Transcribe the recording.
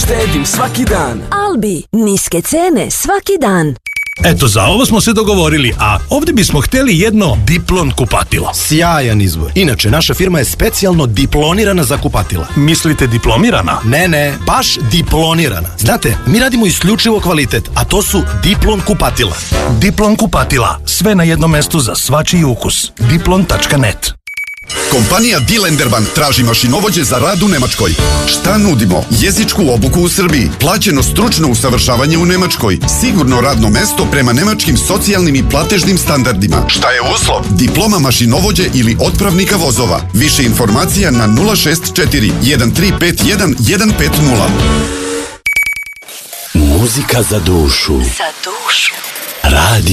štedim svaki dan. Albi, niske cene svaki dan. Eto, za ovo smo se dogovorili, a ovdje bismo htjeli jedno Diplon kupatilo. Sjajan izbor. Inače, naša firma je specijalno diplonirana za kupatila. Mislite diplomirana? Ne, baš diplonirana. Znate, mi radimo isključivo kvalitet, a to su Diplon kupatila. Diplon kupatila, sve na jednom mestu za svačiji ukus. Diplon.net. Kompanija Dilenderbank traži mašinovođe za rad u Nemačkoj. Šta nudimo? Jezičku obuku u Srbiji, plaćeno stručno usavršavanje u Nemačkoj, sigurno radno mesto prema nemačkim socijalnim i platežnim standardima. Šta je uslov? Diploma mašinovođe ili otpravnika vozova. Više informacija na 064 1351 150. Muzika za dušu. Za dušu. Radio